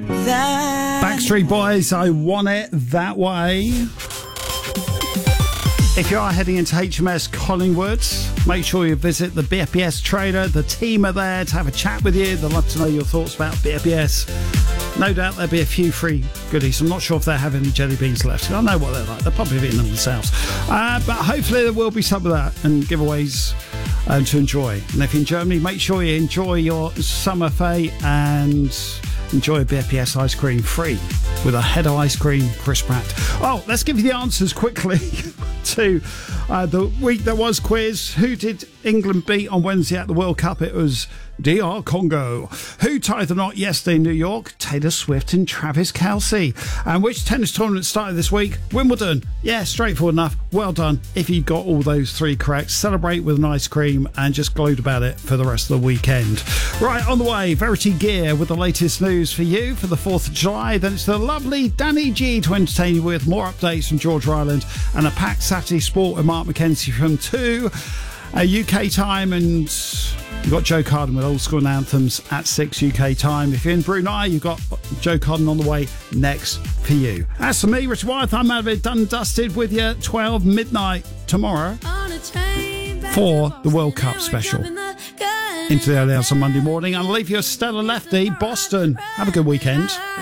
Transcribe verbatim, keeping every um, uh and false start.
Backstreet Boys, I Want It That Way. If you are heading into H M S Collingwood, make sure you visit the B F B S trailer. The team are there to have a chat with you. They'd love to know your thoughts about B F B S. No doubt there'll be a few free goodies. I'm not sure if they have any jelly beans left. I know what they're like. They're probably eating them themselves. Uh, but hopefully there will be some of that and giveaways um, to enjoy. And if you're in Germany, make sure you enjoy your summer fete and enjoy a B F B S ice cream free with a head of ice cream, Chris Pratt. Oh, let's give you the answers quickly to uh, the week that was quiz. Who did England beat on Wednesday at the World Cup? It was D R Congo. Who tied the knot yesterday in New York? Taylor Swift and Travis Kelce. And which tennis tournament started this week? Wimbledon. Yeah, straightforward enough. Well done. If you got all those three correct, celebrate with an ice cream and just gloat about it for the rest of the weekend. Right, on the way, Verity Gear with the latest news for you for the fourth of July. Then it's the lovely Danny G to entertain you with more updates from Georgia Island and a packed Saturday sport with Mark McKenzie from two. Uh, U K time, and you've got Joe Carden with old school anthems at six U K time. If you're in Brunei, you've got Joe Carden on the way next for you. As for me, Richard Wyeth, I'm out of it, done and dusted with you at twelve midnight tomorrow for the World Cup special. Into the early hours on Monday morning. I'll leave you a stellar lefty, Boston. Have a good weekend.